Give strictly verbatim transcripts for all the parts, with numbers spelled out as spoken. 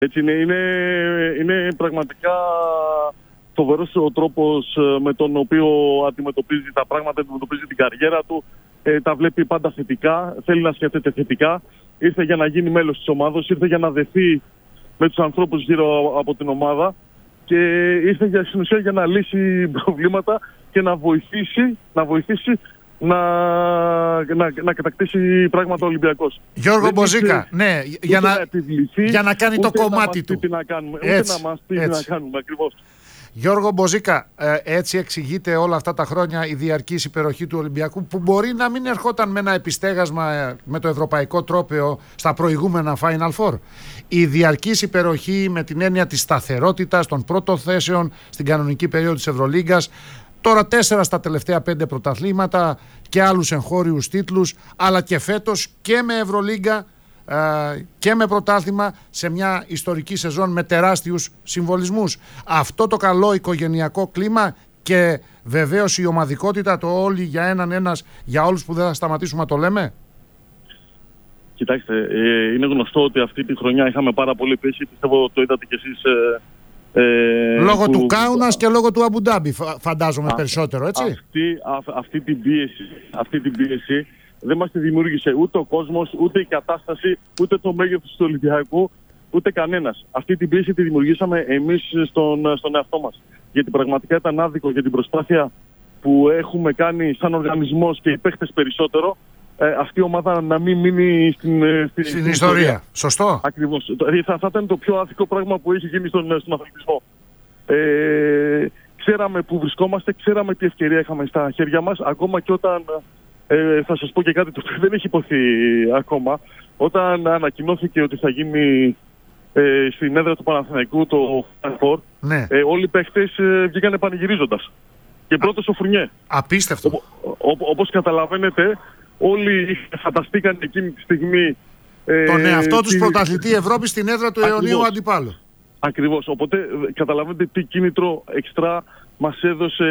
Έτσι είναι, είναι, είναι πραγματικά φοβερός ο τρόπος με τον οποίο αντιμετωπίζει τα πράγματα, αντιμετωπίζει την καριέρα του. Ε, τα βλέπει πάντα θετικά, θέλει να σκέφτεται θετικά. Ήρθε για να γίνει μέλος της ομάδας, ήρθε για να δεθεί με τους ανθρώπους γύρω από την ομάδα και ήρθε για, στην ουσία για να λύσει προβλήματα και να βοηθήσει, να βοηθήσει να, να, να κατακτήσει πράγματα ο Ολυμπιακός. Γιώργο Μποζίκα, ναι, για να, να για να κάνει το κομμάτι του. Να κάνουμε, έτσι, ούτε να μας πει τι να κάνουμε ακριβώς. Γιώργο Μποζίκα, έτσι εξηγείται όλα αυτά τα χρόνια η διαρκής υπεροχή του Ολυμπιακού, που μπορεί να μην ερχόταν με ένα επιστέγασμα με το ευρωπαϊκό τρόπαιο στα προηγούμενα Final Four. Η διαρκής υπεροχή με την έννοια της σταθερότητας των πρώτων θέσεων στην κανονική περίοδο της Ευρωλίγκας, τώρα τέσσερα στα τελευταία πέντε πρωταθλήματα και άλλους εγχώριους τίτλους, αλλά και φέτος και με Ευρωλίγκα και με πρωτάθλημα σε μια ιστορική σεζόν με τεράστιους συμβολισμούς. Αυτό το καλό οικογενειακό κλίμα και βεβαίως η ομαδικότητα, το όλοι για έναν ένας για όλους που δεν θα σταματήσουμε να το λέμε. Κοιτάξτε, ε, είναι γνωστό ότι αυτή τη χρονιά είχαμε πάρα πολύ πίεση, πιστεύω το είδατε κι εσείς. Ε, ε, λόγω που, του Κάουνας και λόγω του Αμπουντάμπι φαντάζομαι α, περισσότερο, έτσι. Αυτή, α, αυτή, την πίεση, αυτή την πίεση δεν μας τη δημιούργησε ούτε ο κόσμος, ούτε η κατάσταση, ούτε το μέγεθος του Ολυμπιακού, ούτε κανένας. Αυτή την πίεση τη δημιουργήσαμε εμείς στον, στον εαυτό μας. Γιατί πραγματικά ήταν άδικο για την προσπάθεια που έχουμε κάνει σαν οργανισμός και οι παίχτες περισσότερο, ε, αυτή η ομάδα να μην μείνει στην, στην, στην ιστορία. ιστορία. Σωστό. Ακριβώς. Θα, θα ήταν το πιο άδικο πράγμα που έχει γίνει στον, στον αθλητισμό. Ε, ξέραμε που βρισκόμαστε, ξέραμε τι ευκαιρία είχαμε στα χέρια μας, ακόμα και όταν... Ε, θα σας πω και κάτι το οποίο δεν έχει υποθεί ακόμα. Όταν ανακοινώθηκε ότι θα γίνει ε, στην έδρα του Παναθηναϊκού το Final Four, ναι. ε, όλοι οι παίχτες ε, βγήκανε πανηγυρίζοντας. Και πρώτος ο Φουρνιέ. Απίστευτο. Ο, ο, όπως καταλαβαίνετε, όλοι φανταστήκαν εκείνη τη στιγμή ε, τον εαυτό τους πρωταθλητή Ευρώπη στην έδρα του αιωνίου αντιπάλου. Ακριβώς. Οπότε καταλαβαίνετε τι κίνητρο εξτρά μας έδωσε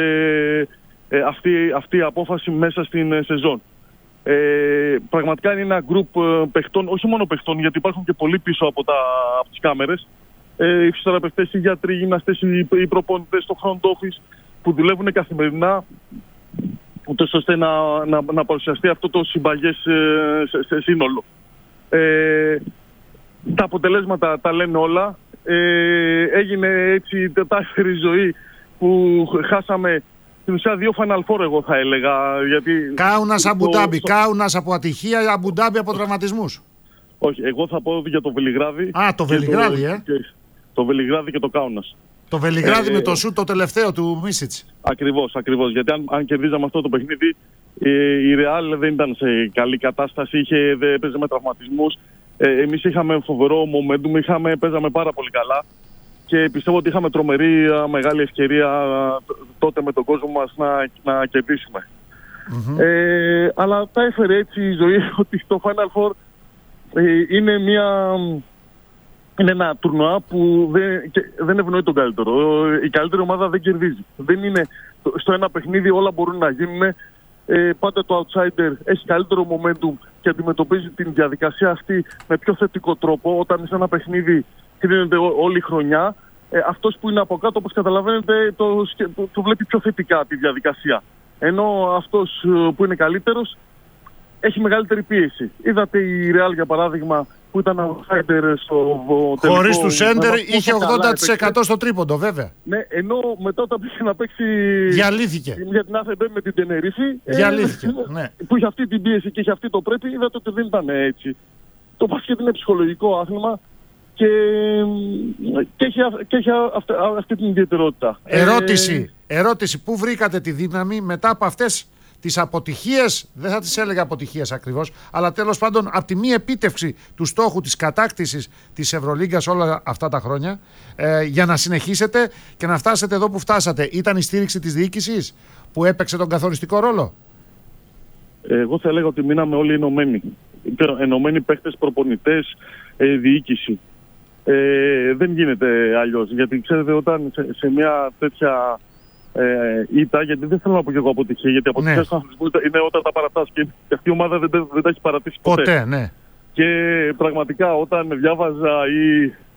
Ε, αυτή, αυτή η απόφαση μέσα στην ε, σεζόν. Ε, πραγματικά είναι ένα γκρουπ ε, παιχτών, όχι μόνο παιχτών, γιατί υπάρχουν και πολλοί πίσω από, τα, από τις κάμερες. Ε, οι φυσιοθεραπευτές, οι γιατροί, οι γυμναστές, οι, οι προπονητές, το front office που δουλεύουν καθημερινά, ούτως ώστε να, να, να παρουσιαστεί αυτό το συμπαγές ε, σε, σε σύνολο. Ε, τα αποτελέσματα τα λένε όλα. Ε, έγινε έτσι τετάρτη ζωή που χάσαμε στην ουσία δύο Final Four, εγώ θα έλεγα. Γιατί Κάουνας Αμπουντάμπι, το... Κάουνας από ατυχία, Αμπουντάμπι από τραυματισμούς. Όχι, εγώ θα πω για το Βελιγράδι. Α, το Βελιγράδι, το... ε. Και... Το Βελιγράδι και το Κάουνας. Το Βελιγράδι ε... με το σουτ το τελευταίο του Μίσιτς. Ακριβώς, ακριβώς. Γιατί αν, αν κερδίζαμε αυτό το παιχνίδι, ε, η Ρεάλ δεν ήταν σε καλή κατάσταση, είχε, δεν έπαιζε με τραυματισμούς. Ε, εμείς είχαμε φοβερό momentum, είχαμε, παίζαμε πάρα πολύ καλά. Και πιστεύω ότι είχαμε τρομερή μεγάλη ευκαιρία τότε με τον κόσμο μας να, να κερδίσουμε. Mm-hmm. Ε, αλλά τα έφερε έτσι η ζωή ότι το Final Four ε, είναι, μια, είναι ένα τουρνουά που δεν, δεν ευνοεί τον καλύτερο. Η καλύτερη ομάδα δεν κερδίζει. Δεν είναι, στο ένα παιχνίδι όλα μπορούν να γίνουν. Ε, πάντα το outsider έχει καλύτερο momentum και αντιμετωπίζει την διαδικασία αυτή με πιο θετικό τρόπο. Όταν σε ένα παιχνίδι κρίνεται όλη η χρονιά, ε, αυτός που είναι από κάτω, όπως καταλαβαίνετε, το, το, το βλέπει πιο θετικά τη διαδικασία. Ενώ αυτός που είναι καλύτερος έχει μεγαλύτερη πίεση. Είδατε η Real, για παράδειγμα, που ήταν outsider στο τελικό. Χωρίς του Σέντερ είχε ογδόντα τοις εκατό στο τρίποντο, βέβαια. Ναι, ενώ μετά όταν πήγε να παίξει διαλύθηκε για την ΑΘΕΜΠ με την Τενερίφη, διαλύθηκε, ε, ναι. που είχε αυτή την πίεση και είχε αυτή το πρέπει, είδατε ότι δεν ήταν έτσι. Το μπάσκετ είναι ψυχολογικό άθλημα και, και έχει, και έχει αυτή, αυτή την ιδιαιτερότητα. Ερώτηση, ε... ερώτηση, πού βρήκατε τη δύναμη μετά από αυτές τις αποτυχίες, δεν θα τις έλεγα αποτυχίες ακριβώς, αλλά τέλος πάντων από τη μη επίτευξη του στόχου της κατάκτησης της Ευρωλίγκας όλα αυτά τα χρόνια, ε, για να συνεχίσετε και να φτάσετε εδώ που φτάσατε? Ήταν η στήριξη της διοίκησης που έπαιξε τον καθοριστικό ρόλο? Εγώ θα έλεγα ότι μείναμε όλοι ενωμένοι. Ενωμένοι παίχτες, προπονητές, ε, διοίκηση. Ε, δεν γίνεται αλλιώς, γιατί ξέρετε όταν σε, σε μια τέτοια Ε, ήττα, γιατί δεν θέλω να πω και εγώ αποτυχία, γιατί αποτυχία ναι. στον αθλητισμό είναι όταν τα παρατάς και αυτή η ομάδα δεν, δεν τα έχει παρατήσει ποτέ. Ποτέ, ναι. Και πραγματικά όταν διάβαζα ή